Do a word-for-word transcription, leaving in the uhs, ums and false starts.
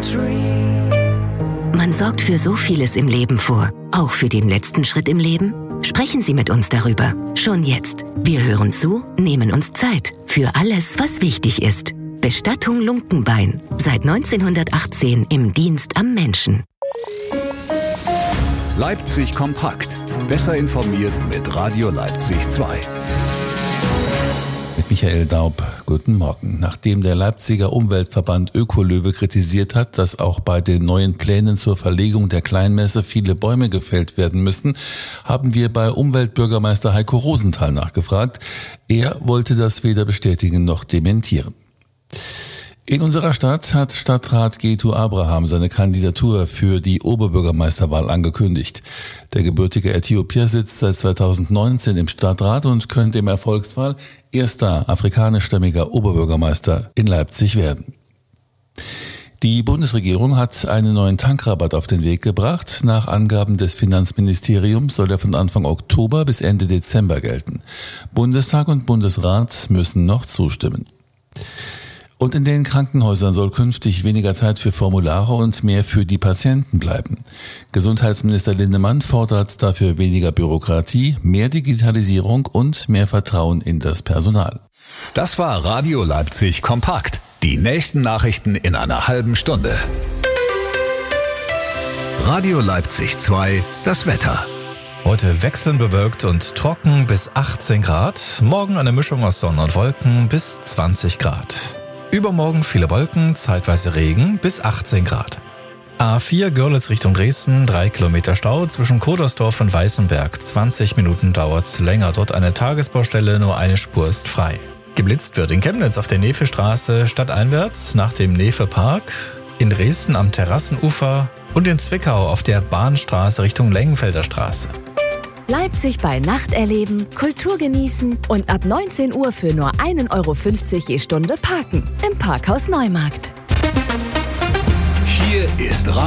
Man sorgt für so vieles im Leben vor, auch für den letzten Schritt im Leben. Sprechen Sie mit uns darüber, schon jetzt. Wir hören zu, nehmen uns Zeit für alles, was wichtig ist. Bestattung Lunkenbein, seit neunzehnhundertachtzehn im Dienst am Menschen. Leipzig kompakt. Besser informiert mit Radio Leipzig zwei. Mit Michael Daub, guten Morgen. Nachdem der Leipziger Umweltverband Ökolöwe kritisiert hat, dass auch bei den neuen Plänen zur Verlegung der Kleinmesse viele Bäume gefällt werden müssen, haben wir bei Umweltbürgermeister Heiko Rosenthal nachgefragt. Er wollte das weder bestätigen noch dementieren. In unserer Stadt hat Stadtrat Getu Abraham seine Kandidatur für die Oberbürgermeisterwahl angekündigt. Der gebürtige Äthiopier sitzt seit zweitausendneunzehn im Stadtrat und könnte im Erfolgsfall erster afrikanischstämmiger Oberbürgermeister in Leipzig werden. Die Bundesregierung hat einen neuen Tankrabatt auf den Weg gebracht. Nach Angaben des Finanzministeriums soll er von Anfang Oktober bis Ende Dezember gelten. Bundestag und Bundesrat müssen noch zustimmen. Und in den Krankenhäusern soll künftig weniger Zeit für Formulare und mehr für die Patienten bleiben. Gesundheitsminister Lindemann fordert dafür weniger Bürokratie, mehr Digitalisierung und mehr Vertrauen in das Personal. Das war Radio Leipzig kompakt. Die nächsten Nachrichten in einer halben Stunde. Radio Leipzig zwei, das Wetter. Heute wechselnd bewölkt und trocken bis achtzehn Grad. Morgen eine Mischung aus Sonne und Wolken bis zwanzig Grad. Übermorgen viele Wolken, zeitweise Regen bis achtzehn Grad. A vier Görlitz Richtung Dresden, drei Kilometer Stau zwischen Kodersdorf und Weißenberg. zwanzig Minuten dauert's länger. Dort eine Tagesbaustelle, nur eine Spur ist frei. Geblitzt wird in Chemnitz auf der Nefe-Straße stadteinwärts nach dem Nefe-Park, in Dresden am Terrassenufer und in Zwickau auf der Bahnstraße Richtung Lengenfelder Straße. Leipzig bei Nacht erleben, Kultur genießen und ab neunzehn Uhr für nur ein Euro fünfzig je Stunde parken im Parkhaus Neumarkt. Hier ist